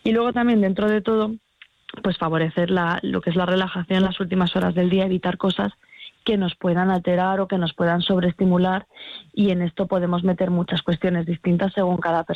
Y luego también, dentro de todo, pues favorecer lo que es la relajación en las últimas horas del día, evitar cosas que nos puedan alterar o que nos puedan sobreestimular, y en esto podemos meter muchas cuestiones distintas según cada persona.